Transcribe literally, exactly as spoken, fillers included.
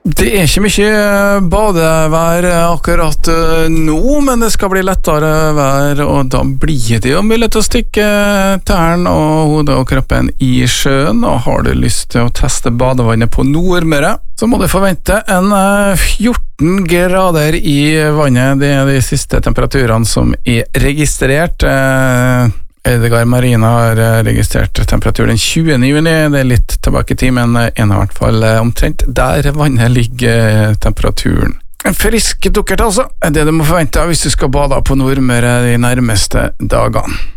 Det er ikke mye badevær akkurat nå, men det skal bli lettere vær, og da blir det jo mulig til å stikke tærne og hodet og kroppen i sjøen, og har du lyst til å teste badevannet på Nordmøre, så må du forvente en fjorten grader i vannet. Det er de siste temperaturene som er registrert. Edgar Marina har registrert temperatur den tjuende juni, det er litt tilbake i tid, men en i hvert fall omtrent der vannet ligger temperaturen. En frisk dukkert altså, er det du må forvente hvis du skal bade på Nordmøre de nærmeste dagene.